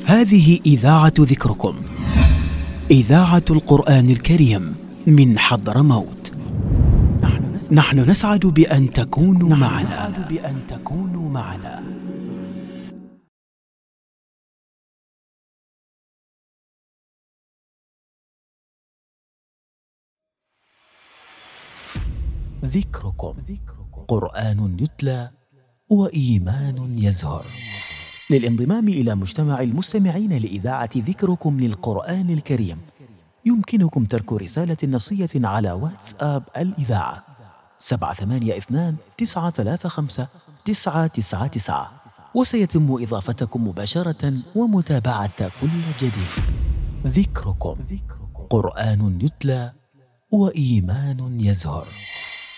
هذه إذاعة ذكركم، إذاعة القرآن الكريم من حضرموت. نحن نسعد بأن تكونوا معنا. ذكركم، قرآن يتلى وإيمان يزهر. للانضمام إلى مجتمع المستمعين لإذاعة ذكركم للقرآن الكريم يمكنكم ترك رسالة نصية على واتساب الإذاعة 782-935-999، وسيتم إضافتكم مباشرة ومتابعة كل جديد. ذكركم، قرآن يتلى وإيمان يزهر.